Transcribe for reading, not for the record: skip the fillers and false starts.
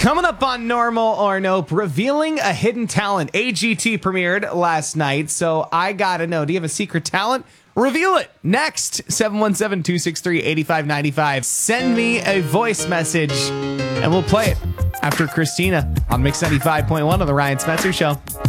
Coming up on Normal or Nope, revealing a hidden talent. AGT premiered last night, so I gotta know, do you have a secret talent? Reveal it next. 717-263-8595. Send me a voice message and we'll play it after Christina on Mix 95.1 of the Ryan Spencer Show.